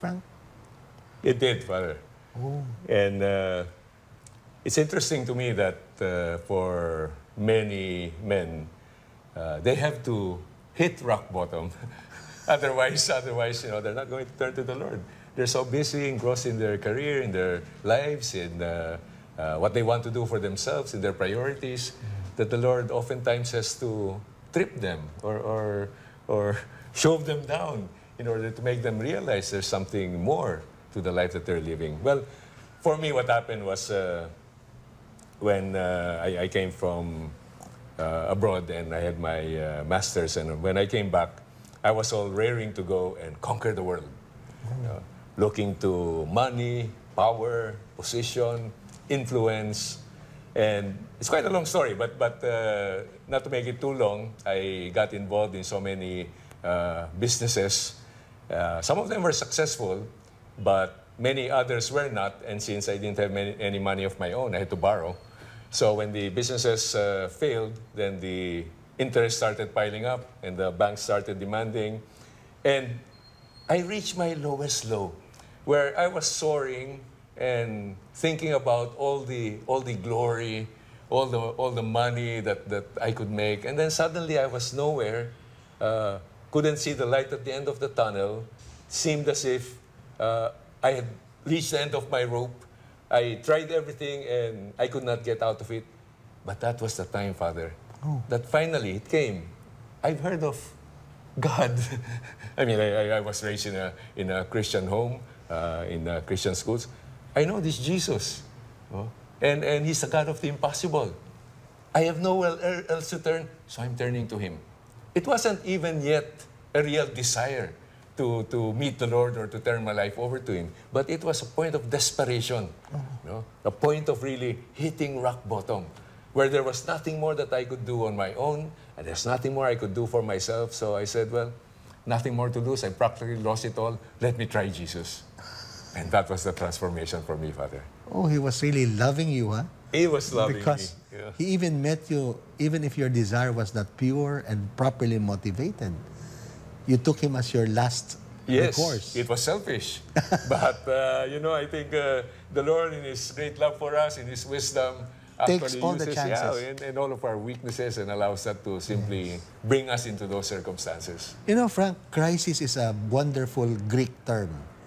Frank? It did, Father. Oh. And it's interesting to me that for many men, they have to hit rock bottom. Otherwise, they're not going to turn to the Lord. They're so busy, engrossed in their career, in their lives, in what they want to do for themselves, in their priorities, that the Lord oftentimes has to trip them or shove them down in order to make them realize there's something more to the life that they're living. Well, for me, what happened was when I came from abroad and I had my master's, and when I came back, I was all raring to go and conquer the world. Looking to money, power, position, influence, and it's quite a long story, but not to make it too long, I got involved in so many businesses. Some of them were successful, but many others were not, and since I didn't have any money of my own, I had to borrow. So when the businesses failed, then the interest started piling up, and the banks started demanding, and I reached my lowest low, where I was soaring and thinking about all the glory, all the money that I could make, and then suddenly I was nowhere, couldn't see the light at the end of the tunnel. Seemed as if I had reached the end of my rope. I tried everything and I could not get out of it. But that was the time, Father, that finally it came. I've heard of God. I mean, I was raised in a Christian home, in Christian schools. I know this Jesus. And He's the God of the impossible. I have nowhere else to turn, so I'm turning to Him. It wasn't even yet a real desire to meet the Lord or to turn my life over to Him. But it was a point of desperation, a point of really hitting rock bottom, where there was nothing more that I could do on my own, and there's nothing more I could do for myself. So I said, well, nothing more to lose. I practically lost it all. Let me try Jesus. And that was the transformation for me, Father. Oh, He was really loving you, huh? He was loving Because me. Yeah. He even met you, even if your desire was not pure and properly motivated. You took Him as your last Yes, recourse. it was selfish. But, I think the Lord, in His great love for us, in His wisdom, Takes actually all the uses chances. and all of our weaknesses and allows that to simply bring us into those circumstances. You know, Frank, crisis is a wonderful Greek term.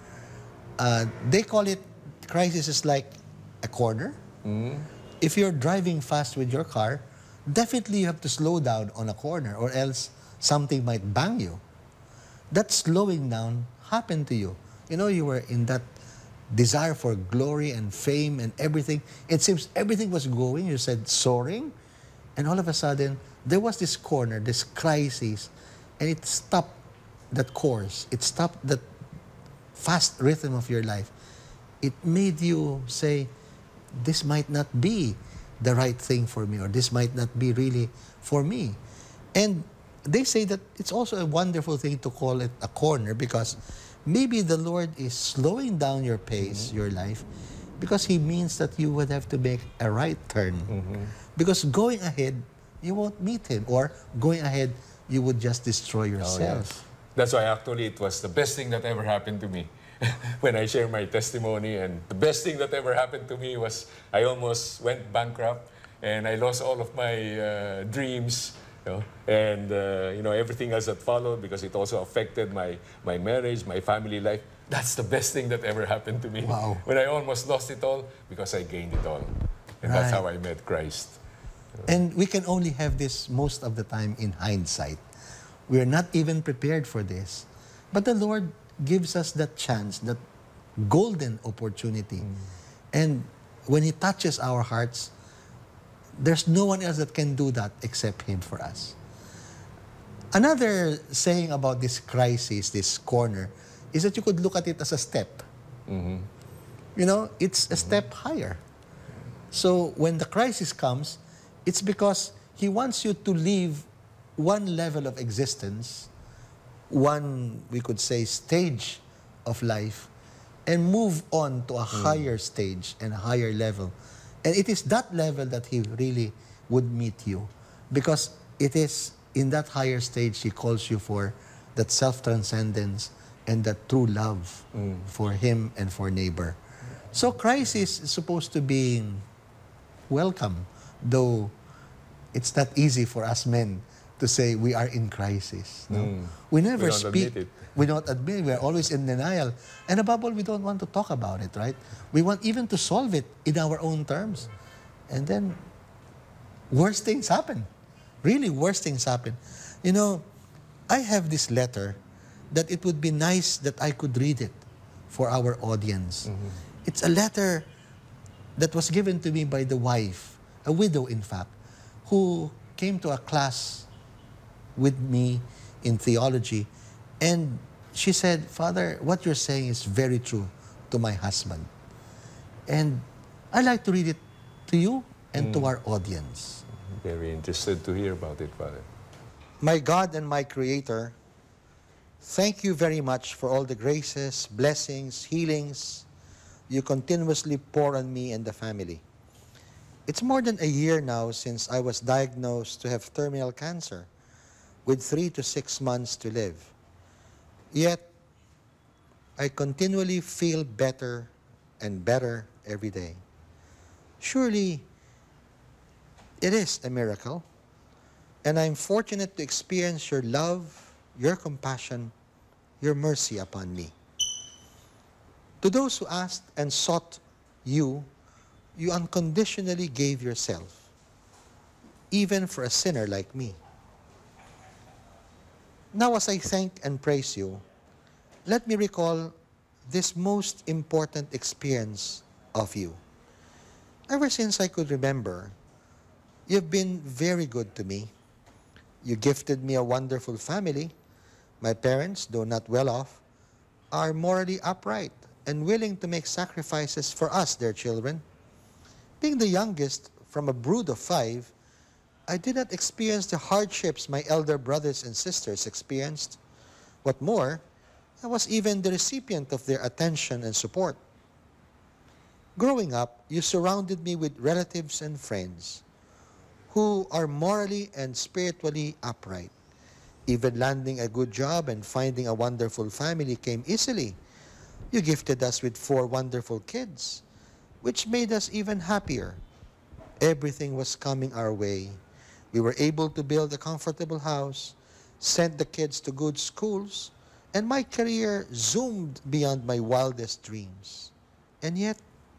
They call it, crisis is like a corner. If you're driving fast with your car, definitely you have to slow down on a corner or else something might bang you. That slowing down happened to you. You know, you were in that desire for glory and fame and everything. It seems everything was going, you said soaring, and all of a sudden, there was this corner, this crisis, and it stopped that course. It stopped that fast rhythm of your life. It made you say, this might not be the right thing for me, or this might not be really for me. And they say that it's also a wonderful thing to call it a corner, because maybe the Lord is slowing down your pace, your life, because He means that you would have to make a right turn. Because going ahead, you won't meet Him, or going ahead, you would just destroy yourself. Yes. That's why actually it was the best thing that ever happened to me. When I share my testimony, and the best thing that ever happened to me was I almost went bankrupt and I lost all of my dreams, and everything else that followed, because it also affected my marriage, my family life. That's the best thing that ever happened to me. Wow. When I almost lost it all, because I gained it all. And that's Right. how I met Christ. And we can only have this most of the time in hindsight. We are not even prepared for this. But the Lord gives us that chance, that golden opportunity. And when He touches our hearts, there's no one else that can do that except Him for us. Another saying about this crisis, this corner, is that you could look at it as a step. You know, it's a step higher. So when the crisis comes, it's because He wants you to leave one level of existence, one, we could say, stage of life, and move on to a higher stage and a higher level. And it is that level that He really would meet you, because it is in that higher stage He calls you for that self-transcendence and that true love for him and for neighbor. So crisis is supposed to be welcome, though it's not easy for us men to say we are in crisis. No? We never don't speak. admit it. We don't admit. We're always in denial. And above all, we don't want to talk about it, right? We want even to solve it in our own terms. And then worse things happen. Really worse things happen. You know, I have this letter that it would be nice that I could read it for our audience. It's a letter that was given to me by the wife, a widow in fact, who came to a class with me in theology, and she said, "Father, what you're saying is very true to my husband." And I'd like to read it to you and to our audience. Very interested to hear about it, Father. My God and my Creator, thank you very much for all the graces, blessings, healings you continuously pour on me and the family. It's more than a year now since I was diagnosed to have terminal cancer with 3 to 6 months to live. Yet, I continually feel better and better every day. Surely, it is a miracle, and I'm fortunate to experience your love, your compassion, your mercy upon me. To those who asked and sought you, you unconditionally gave yourself, even for a sinner like me. Now, as I thank and praise you, let me recall this most important experience of you. Ever since I could remember, you've been very good to me. You gifted me a wonderful family. My parents, though not well off, are morally upright and willing to make sacrifices for us, their children. Being the youngest from a brood of 5, I did not experience the hardships my elder brothers and sisters experienced. What more, I was even the recipient of their attention and support. Growing up, you surrounded me with relatives and friends who are morally and spiritually upright. Even landing a good job and finding a wonderful family came easily. You gifted us with 4 wonderful kids, which made us even happier. Everything was coming our way. We were able to build a comfortable house, sent the kids to good schools, and my career zoomed beyond my wildest dreams. And yet,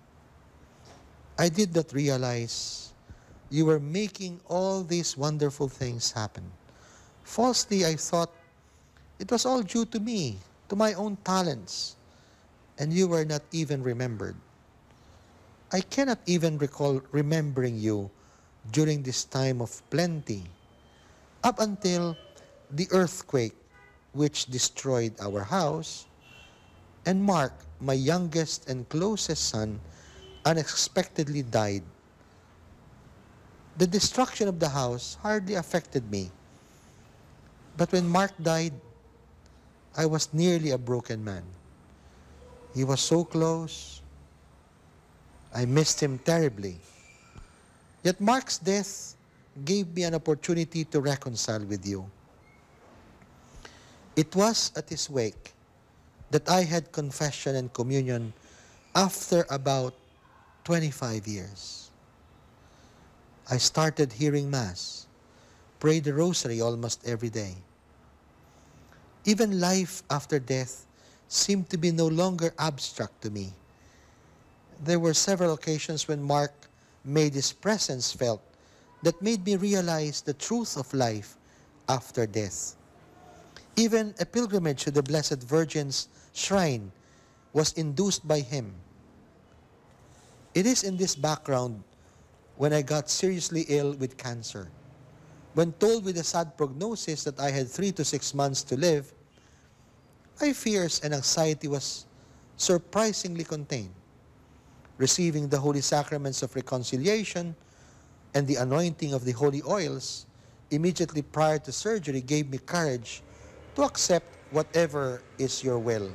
I did not realize you were making all these wonderful things happen. Falsely, I thought it was all due to me, to my own talents, and you were not even remembered. I cannot even recall remembering you during this time of plenty, up until the earthquake which destroyed our house, and Mark, my youngest and closest son, unexpectedly died. The destruction of the house hardly affected me, but when Mark died, I was nearly a broken man. He was so close. I missed him terribly. Yet Mark's death gave me an opportunity to reconcile with you. It was at his wake that I had confession and communion after about 25 years. I started hearing Mass, prayed the Rosary almost every day. Even life after death seemed to be no longer abstract to me. There were several occasions when Mark made his presence felt that made me realize the truth of life after death. Even a pilgrimage to the Blessed Virgin's shrine was induced by him. It is in this background when I got seriously ill with cancer. When told with a sad prognosis that I had 3 to 6 months to live, my fears and anxiety was surprisingly contained. Receiving the holy sacraments of reconciliation and the anointing of the holy oils immediately prior to surgery gave me courage to accept whatever is your will.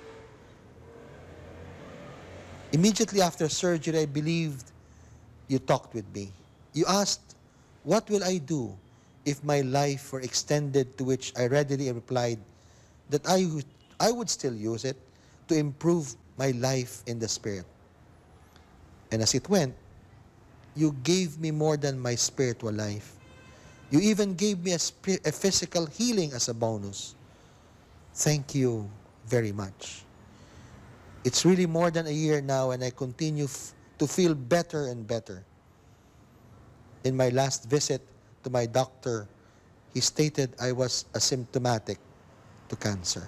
Immediately after surgery, I believed you talked with me. You asked, "What will I do if my life were extended?" To which I readily replied that I would still use it to improve my life in the Spirit. And as it went, you gave me more than my spiritual life. You even gave me a physical healing as a bonus. Thank you very much. It's really more than a year now, and I continue to feel better and better. In my last visit to my doctor, he stated I was asymptomatic to cancer.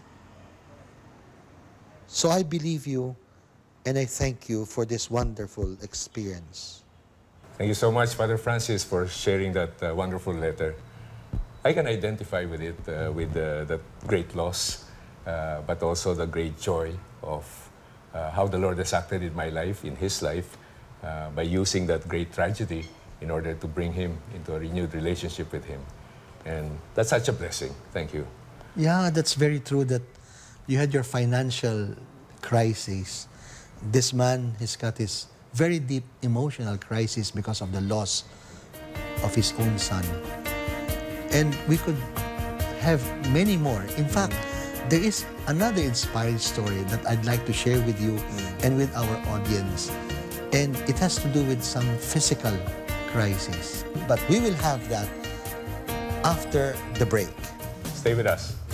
So I believe you, and I thank you for this wonderful experience. Thank you so much, Father Francis, for sharing that wonderful letter. I can identify with it, with that great loss, but also the great joy of how the Lord has acted in my life, in his life, by using that great tragedy in order to bring him into a renewed relationship with him. And that's such a blessing. Thank you. Yeah, that's very true that you had your financial crisis. This man has got his very deep emotional crisis because of the loss of his own son. And we could have many more. In fact, there is another inspiring story that I'd like to share with you and with our audience. And it has to do with some physical crisis. But we will have that after the break. Stay with us.